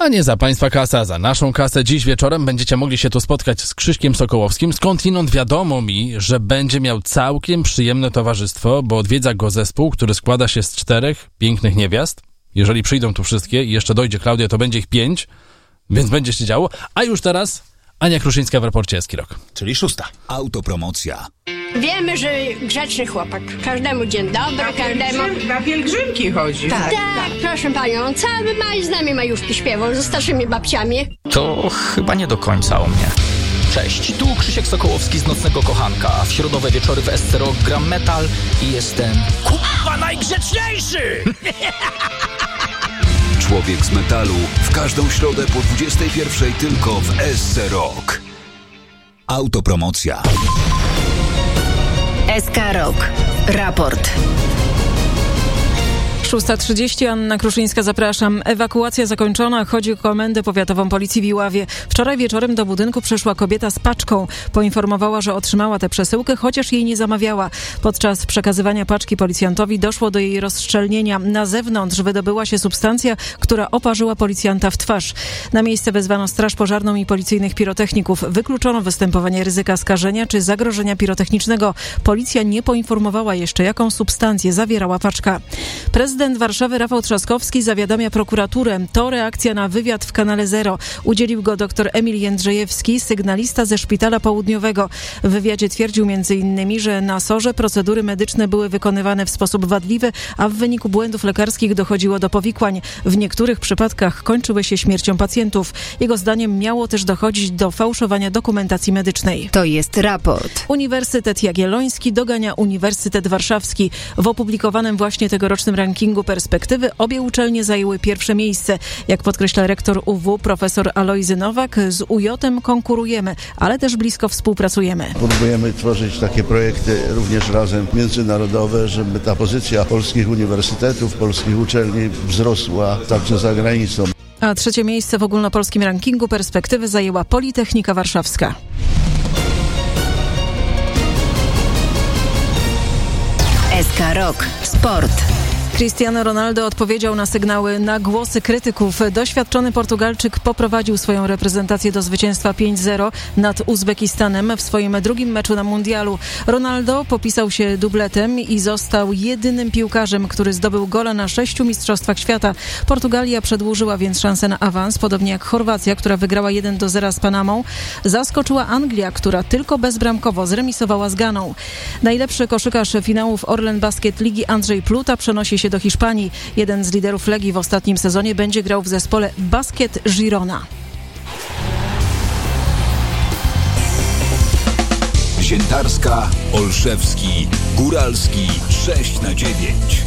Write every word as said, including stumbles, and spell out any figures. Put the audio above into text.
a nie za państwa kasę, a za naszą kasę. Dziś wieczorem będziecie mogli się tu spotkać z Krzyśkiem Sokołowskim. Skądinąd wiadomo mi, że będzie miał całkiem przyjemne towarzystwo, bo odwiedza go zespół, który składa się z czterech pięknych niewiast. Jeżeli przyjdą tu wszystkie i jeszcze dojdzie Klaudia, to będzie ich pięć, więc będzie się działo. A już teraz Ania Kruszyńska w raporcie Eskirok. Czyli szósta. Autopromocja. Wiemy, że grzeczny chłopak. Każdemu dzień dobry, Na, każdemu... pielgrzym, na pielgrzymki chodzi. Tak, tak, proszę panią, cały maj z nami majówki śpiewał, ze starszymi babciami. To chyba nie do końca o mnie. Cześć, tu Krzysiek Sokołowski z Nocnego Kochanka. W środowe wieczory w S C Rock gram metal i jestem kurwa najgrzeczniejszy! Człowiek z metalu w każdą środę po dwudziestej pierwszej tylko w S C Rock. Autopromocja. S K Rock. Raport. szósta trzydzieści, Anna Kruszyńska, zapraszam. Ewakuacja zakończona, chodzi o Komendę Powiatową Policji w Iławie. Wczoraj wieczorem do budynku przyszła kobieta z paczką. Poinformowała, że otrzymała tę przesyłkę, chociaż jej nie zamawiała. Podczas przekazywania paczki policjantowi doszło do jej rozszczelnienia. Na zewnątrz wydobyła się substancja, która oparzyła policjanta w twarz. Na miejsce wezwano straż pożarną i policyjnych pirotechników. Wykluczono występowanie ryzyka skażenia czy zagrożenia pirotechnicznego. Policja nie poinformowała jeszcze, jaką substancję zawierała paczka. Prezydent Warszawy Rafał Trzaskowski zawiadamia prokuraturę. To reakcja na wywiad w Kanale Zero. Udzielił go dr Emil Jędrzejewski, sygnalista ze Szpitala Południowego. W wywiadzie twierdził między innymi, że na sorze procedury medyczne były wykonywane w sposób wadliwy, a w wyniku błędów lekarskich dochodziło do powikłań. W niektórych przypadkach kończyły się śmiercią pacjentów. Jego zdaniem miało też dochodzić do fałszowania dokumentacji medycznej. To jest raport. Uniwersytet Jagielloński dogania Uniwersytet Warszawski. W opublikowanym właśnie tegorocznym rankingu Perspektywy obie uczelnie zajęły pierwsze miejsce. Jak podkreśla rektor U W profesor Alojzy Nowak, z U J-em konkurujemy, ale też blisko współpracujemy. Próbujemy tworzyć takie projekty również razem międzynarodowe, żeby ta pozycja polskich uniwersytetów, polskich uczelni wzrosła także za granicą. A trzecie miejsce w ogólnopolskim rankingu Perspektywy zajęła Politechnika Warszawska. S K Rock. Sport. Cristiano Ronaldo odpowiedział na sygnały, na głosy krytyków. Doświadczony Portugalczyk poprowadził swoją reprezentację do zwycięstwa pięć zero nad Uzbekistanem w swoim drugim meczu na mundialu. Ronaldo popisał się dubletem i został jedynym piłkarzem, który zdobył gola na sześciu mistrzostwach świata. Portugalia przedłużyła więc szansę na awans, podobnie jak Chorwacja, która wygrała jeden do zera z Panamą. Zaskoczyła Anglia, która tylko bezbramkowo zremisowała z Ganą. Najlepszy koszykarz finałów Orlen Basket Ligi Andrzej Pluta przenosi się do Hiszpanii. Jeden z liderów Legii w ostatnim sezonie będzie grał w zespole Basket Girona. Ziętarska, Olszewski, Góralski sześć na dziewięć.